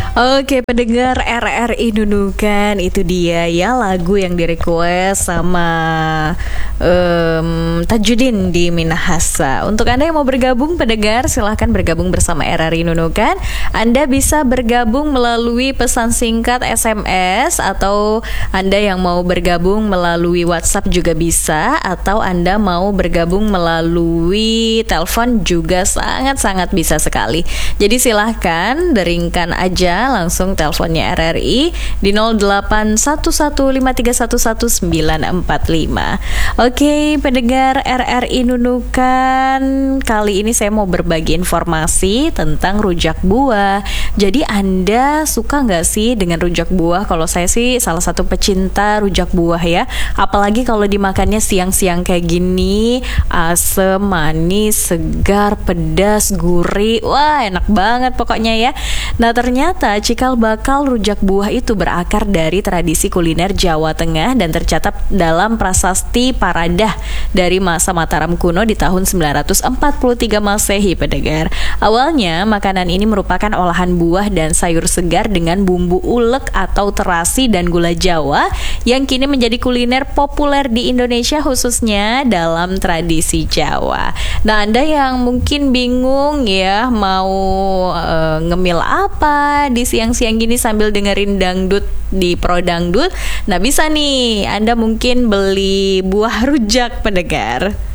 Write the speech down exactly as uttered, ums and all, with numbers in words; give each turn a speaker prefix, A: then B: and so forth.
A: Oke, pendengar R R I Nunukan, itu dia ya lagu yang direquest sama um, Tajudin di Minahasa. Untuk Anda yang mau bergabung pendengar, silahkan bergabung bersama R R I Nunukan. Anda bisa bergabung melalui pesan singkat S M S, atau Anda yang mau bergabung melalui WhatsApp juga bisa, atau Anda mau bergabung melalui telepon juga sangat-sangat bisa sekali. Jadi silahkan deringkan aja langsung teleponnya R R I di nol delapan satu satu lima tiga satu satu sembilan empat lima. Oke, pendengar R R I Nunukan, kali ini saya mau berbagi informasi tentang rujak buah. Jadi Anda suka nggak sih dengan rujak buah? Kalau saya sih salah satu pecinta rujak buah ya. Apalagi kalau dimakannya siang-siang kayak gini, asem, manis, segar, pedas, gurih. Wah, enak banget pokoknya ya. Nah, ternyata cikal bakal rujak buah itu berakar dari tradisi kuliner Jawa Tengah dan tercatat dalam prasasti Paradah dari masa Mataram kuno di tahun sembilan ratus empat puluh tiga Masehi, pendengar. Awalnya makanan ini merupakan olahan buah dan sayur segar dengan bumbu ulek atau terasi dan gula Jawa yang kini menjadi kuliner populer di Indonesia, khususnya dalam tradisi Jawa. Nah, Anda yang mungkin bingung ya mau uh, ngemil apa di siang-siang gini sambil dengerin dangdut di Pro Dangdut, nah bisa nih Anda mungkin beli buah rujak, pendengar.